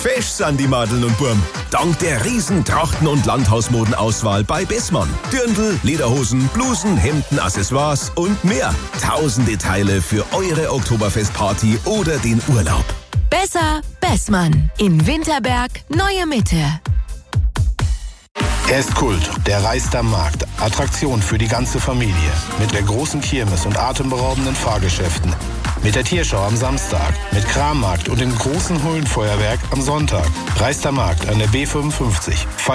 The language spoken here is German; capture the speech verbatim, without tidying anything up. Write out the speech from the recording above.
Fesch sind die Madeln und Burm. Dank der riesen Trachten- und Landhausmodenauswahl bei Bessmann. Dirndl, Lederhosen, Blusen, Hemden, Accessoires und mehr. Tausende Teile für eure Oktoberfestparty oder den Urlaub. Besser Bessmann. In Winterberg, Neue Mitte. Er ist Kult, der Reister Markt. Attraktion für die ganze Familie. Mit der großen Kirmes und atemberaubenden Fahrgeschäften. Mit der Tierschau am Samstag. Mit Krammarkt und dem großen Hullenfeuerwerk am Sonntag. Reister Markt an der B fünfundfünfzig.